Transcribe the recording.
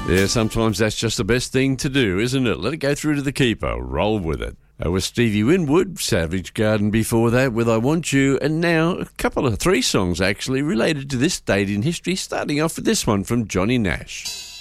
Yeah, sometimes that's just the best thing to do, isn't it? Let it go through to the keeper. Roll with it. With Stevie Winwood, Savage Garden before that with I Want You, and now three songs actually related to this date in history, starting off with this one from Johnny Nash.